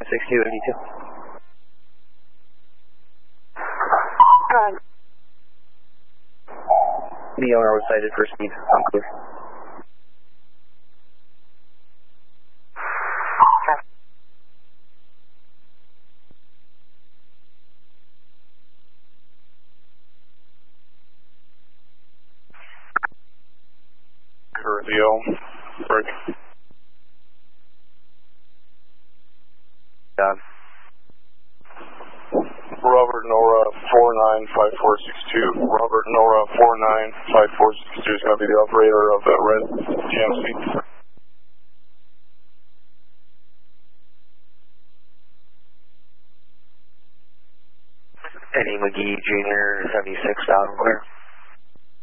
6282. The owner was cited for speed. Unclear. Leo, break. Done. Robert Nora 495462. Robert Nora 495462 is going to be the operator of that red GMC. Eddie McGee Jr. 76,000 clear.